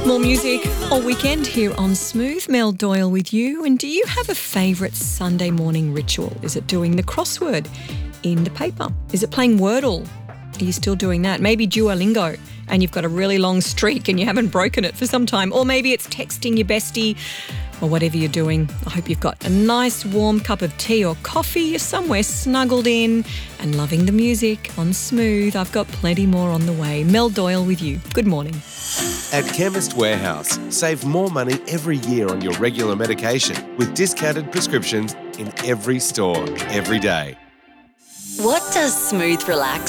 More music all weekend here on Smooth. Mel Doyle with you. And do you have a favourite Sunday morning ritual? Is it doing the crossword in the paper? Is it playing Wordle? Are you still doing that? Maybe Duolingo and you've got a really long streak and you haven't broken it for some time. Or maybe it's texting your bestie or whatever you're doing. I hope you've got a nice warm cup of tea or coffee. You're somewhere snuggled in and loving the music on Smooth. I've got plenty more on the way. Mel Doyle with you. Good morning. At Chemist Warehouse, save more money every year on your regular medication with discounted prescriptions in every store, every day. What does Smooth Relax